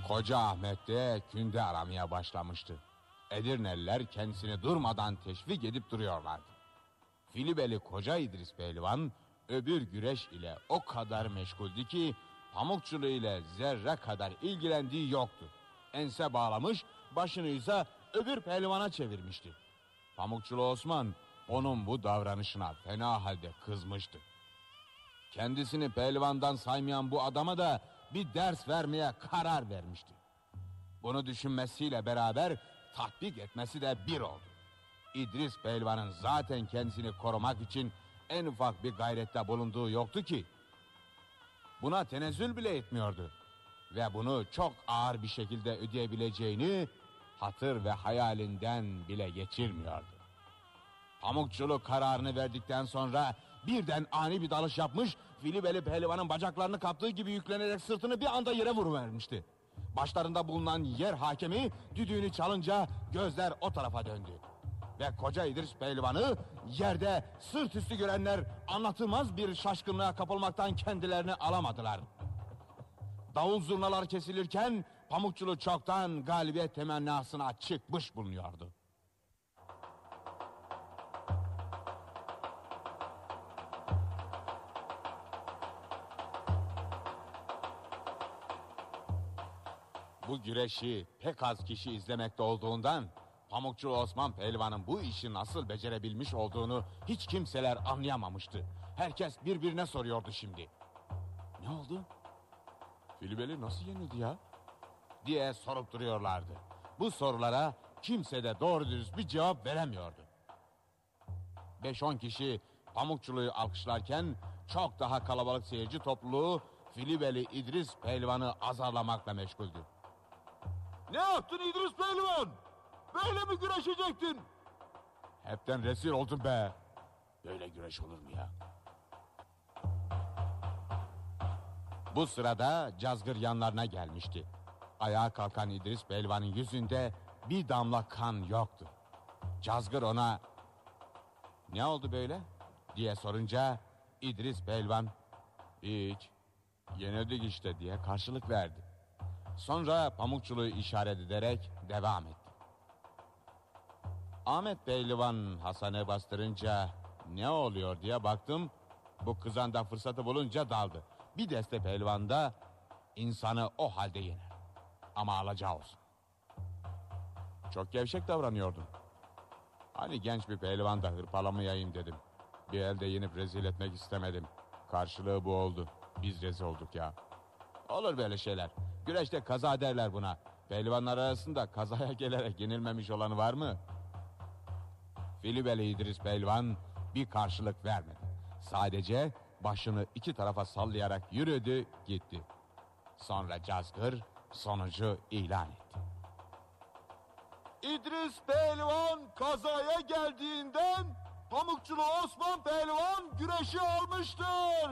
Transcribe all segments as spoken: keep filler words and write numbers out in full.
Koca Ahmet de künde aramaya başlamıştı. Edirneliler kendisini durmadan teşvik edip duruyorlardı. Filibeli Koca İdris Pehlivan öbür güreş ile o kadar meşguldü ki pamukçuluğu ile zerre kadar ilgilendiği yoktu. Ense bağlamış, başını ise öbür pehlivana çevirmişti. Pamukçulu Osman onun bu davranışına fena halde kızmıştı. Kendisini pehlivandan saymayan bu adama da bir ders vermeye karar vermişti. Bunu düşünmesiyle beraber tatbik etmesi de bir oldu. İdris Pehlivan'ın zaten kendisini korumak için en ufak bir gayrette bulunduğu yoktu ki. Buna tenezzül bile etmiyordu. Ve bunu çok ağır bir şekilde ödeyebileceğini hatır ve hayalinden bile geçirmiyordu. Pamukçuluk kararını verdikten sonra birden ani bir dalış yapmış, Filibeli Pehlivan'ın bacaklarını kaptığı gibi yüklenerek sırtını bir anda yere vuruvermişti. Başlarında bulunan yer hakemi düdüğünü çalınca gözler o tarafa döndü. Ve Koca İdris Pehlivan'ı yerde sırt üstü görenler anlatılmaz bir şaşkınlığa kapılmaktan kendilerini alamadılar. Davul zurnalar kesilirken Pamukçulu çoktan galibiyet temennasına çıkmış bulunuyordu. Bu güreşi pek az kişi izlemekte olduğundan Pamukçulu Osman Pehlivan'ın bu işi nasıl becerebilmiş olduğunu hiç kimseler anlayamamıştı. Herkes birbirine soruyordu şimdi. Ne oldu? Filibeli nasıl yenildi ya? Diye sorup duruyorlardı. Bu sorulara kimse de doğru dürüst bir cevap veremiyordu. Beş on kişi Pamukçuluğu alkışlarken çok daha kalabalık seyirci topluluğu Filibeli İdris Pehlivan'ı azarlamakla meşguldü. Ne yaptın İdris Pehlivan? Böyle mi güreşecektin? Hepten rezil oldum be. Böyle güreş olur mu ya? Bu sırada Cazgır yanlarına gelmişti. Ayağa kalkan İdris Pehlivan'ın yüzünde bir damla kan yoktu. Cazgır ona "Ne oldu böyle?" diye sorunca İdris Pehlivan "Hiç, yenildik işte" diye karşılık verdi. Sonra pamukçuluğu işaret ederek devam etti. Ahmet Pehlivan Hasan'ı bastırınca "Ne oluyor?" diye baktım. Bu kızan da fırsatı bulunca daldı. Bir deste pehlivan da insanı o halde yener. Ama alacağı olsun. Çok gevşek davranıyordun. Hani genç bir pehlivan da hırpalamayayım dedim. Bir elde yenip rezil etmek istemedim. Karşılığı bu oldu. Biz rezil olduk ya. Olur böyle şeyler. Güreşte kaza derler buna. Pehlivanlar arasında kazaya gelerek yenilmemiş olanı var mı? Filibeli İdris Pehlivan bir karşılık vermedi. Sadece başını iki tarafa sallayarak yürüdü gitti. Sonra Cazgır sonucu ilan etti. İdris Pehlivan kazaya geldiğinden Pamukçulu Osman Pehlivan güreşi almıştır.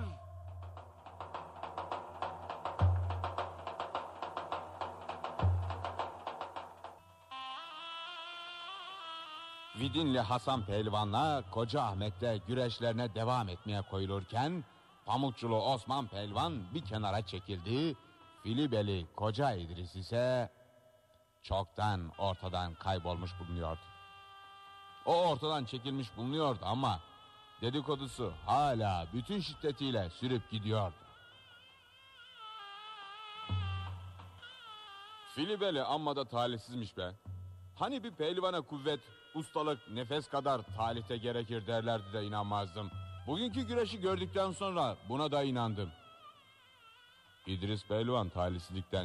Vidinli Hasan Pehlivan'la Koca Ahmet'te güreşlerine devam etmeye koyulurken Pamukçulu Osman Pehlivan bir kenara çekildi. Filibeli Koca İdris ise çoktan ortadan kaybolmuş bulunuyordu. O ortadan çekilmiş bulunuyordu ama dedikodusu hala bütün şiddetiyle sürüp gidiyordu. Filibeli amma da talihsizmiş be. Hani bir pehlivana kuvvet, ustalık, nefes kadar talihte gerekir derlerdi de inanmazdım. Bugünkü güreşi gördükten sonra buna da inandım. İdris Pehlivan talihsizlikten